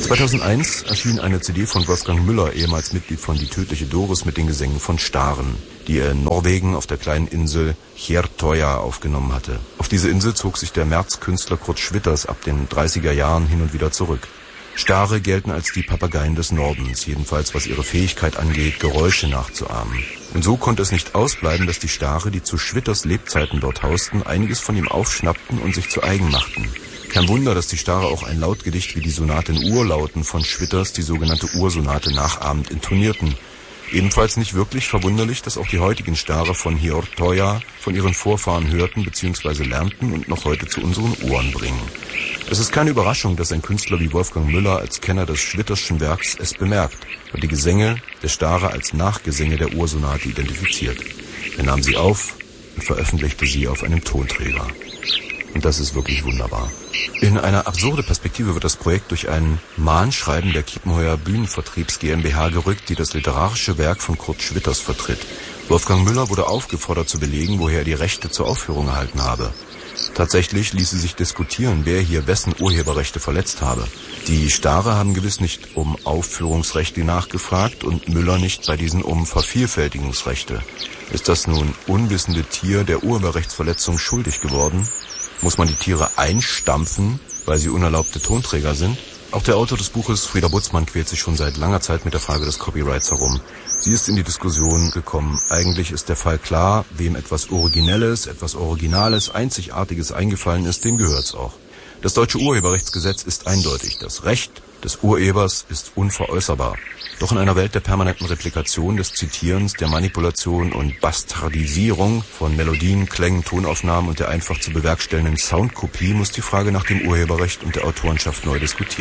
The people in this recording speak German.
2001 erschien eine CD von Wolfgang Müller, ehemals Mitglied von Die tödliche Doris, mit den Gesängen von Staren, die er in Norwegen auf der kleinen Insel Hjertøya aufgenommen hatte. Auf diese Insel zog sich der Märzkünstler Kurt Schwitters ab den 30er Jahren hin und wieder zurück. Stare gelten als die Papageien des Nordens, jedenfalls was ihre Fähigkeit angeht, Geräusche nachzuahmen. Und so konnte es nicht ausbleiben, dass die Stare, die zu Schwitters Lebzeiten dort hausten, einiges von ihm aufschnappten und sich zu eigen machten. Kein Wunder, dass die Stare auch ein Lautgedicht wie die Sonate in Urlauten von Schwitters, die sogenannte Ursonate, nachahmend intonierten. Ebenfalls nicht wirklich verwunderlich, dass auch die heutigen Stare von Hjertøya von ihren Vorfahren hörten bzw. lernten und noch heute zu unseren Ohren bringen. Es ist keine Überraschung, dass ein Künstler wie Wolfgang Müller als Kenner des Schwitterschen Werks es bemerkt und die Gesänge der Stare als Nachgesänge der Ursonate identifiziert. Er nahm sie auf und veröffentlichte sie auf einem Tonträger. Und das ist wirklich wunderbar. In eine absurde Perspektive wird das Projekt durch ein Mahnschreiben der Kiepenheuer Bühnenvertriebs GmbH gerückt, die das literarische Werk von Kurt Schwitters vertritt. Wolfgang Müller wurde aufgefordert zu belegen, woher er die Rechte zur Aufführung erhalten habe. Tatsächlich ließe sich diskutieren, wer hier wessen Urheberrechte verletzt habe. Die Stare haben gewiss nicht um Aufführungsrechte nachgefragt und Müller nicht bei diesen um Vervielfältigungsrechte. Ist das nun unwissende Tier der Urheberrechtsverletzung schuldig geworden? Muss man die Tiere einstampfen, weil sie unerlaubte Tonträger sind? Auch der Autor des Buches, Frieda Butzmann, quält sich schon seit langer Zeit mit der Frage des Copyrights herum. Sie ist in die Diskussion gekommen. Eigentlich ist der Fall klar, wem etwas Originelles, etwas Originales, Einzigartiges eingefallen ist, dem gehört's auch. Das deutsche Urheberrechtsgesetz ist eindeutig. Das Recht des Urhebers ist unveräußerbar. Doch in einer Welt der permanenten Replikation, des Zitierens, der Manipulation und Bastardisierung von Melodien, Klängen, Tonaufnahmen und der einfach zu bewerkstellenden Soundkopie muss die Frage nach dem Urheberrecht und der Autorenschaft neu diskutiert